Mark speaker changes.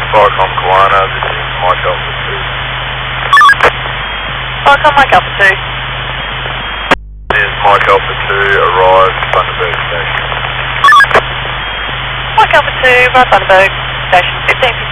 Speaker 1: Viacom Kiwana, this is Mike Alpha 2.
Speaker 2: Viacom Mike Alpha 2.
Speaker 1: This is Mike Alpha 2, arrive Thunderbird Station.
Speaker 2: Mike Alpha 2, arrive Thunderbird Station 15.